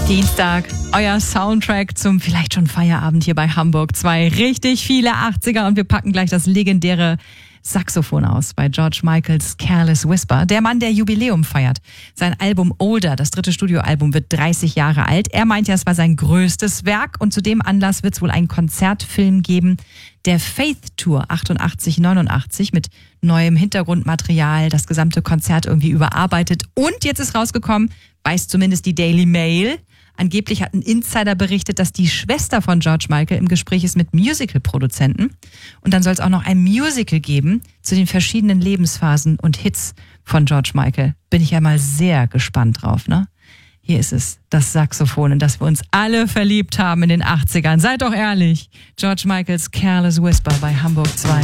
Dienstag, euer Soundtrack zum vielleicht schon Feierabend hier bei Hamburg 2. Richtig viele 80er und wir packen gleich das legendäre Saxophon aus bei George Michaels Careless Whisper. Der Mann, der Jubiläum feiert. Sein Album Older, das 3. Studioalbum, wird 30 Jahre alt. Er meint ja, es war sein größtes Werk und zu dem Anlass wird es wohl einen Konzertfilm geben. Der Faith Tour 88-89 mit neuem Hintergrundmaterial, das gesamte Konzert irgendwie überarbeitet. Und jetzt ist rausgekommen, weiß zumindest die Daily Mail, angeblich hat ein Insider berichtet, dass die Schwester von George Michael im Gespräch ist mit Musical-Produzenten. Und dann soll es auch noch ein Musical geben zu den verschiedenen Lebensphasen und Hits von George Michael. Bin ich ja mal sehr gespannt drauf, ne? Hier ist es, das Saxophon, in das wir uns alle verliebt haben in den 80ern. Seid doch ehrlich. George Michaels Careless Whisper bei Hamburg 2.